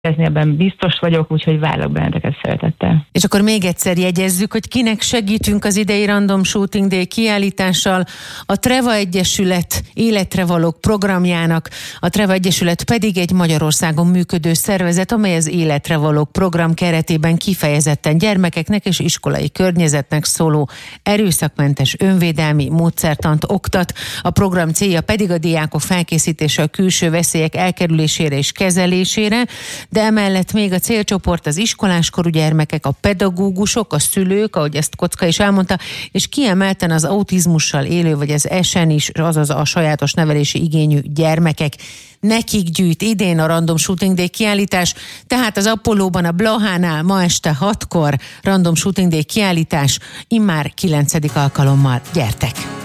ebben biztos vagyok, úgyhogy várlak benneteket szeretettel. És akkor még egyszer jegyezzük, hogy kinek segítünk az idei Random Shooting Day kiállítással. A Treva Egyesület életre valók programjának, a Treva Egyesület pedig egy Magyarországon működő szervezet, amely az életre valók program keretében kifejezetten gyermekeknek és iskolai környezetnek szóló erőszakmentes önvédelmi módszertant oktat. A program célja pedig a diákok felkészítése a külső veszélyek elkerülésére és kezelésére, de emellett még a célcsoport az iskoláskorú gyermekek, a pedagógusok, a szülők, ahogy ezt Kocka is elmondta, és kiemelten az autizmussal élő, vagy az SN is, azaz a sajátos nevelési igényű gyermekek. Nekik gyűjt idén a Random Shooting Day kiállítás, tehát az Apollóban, a Blahánál ma este 6-kor Random Shooting Day kiállítás, immár 9. alkalommal. Gyertek!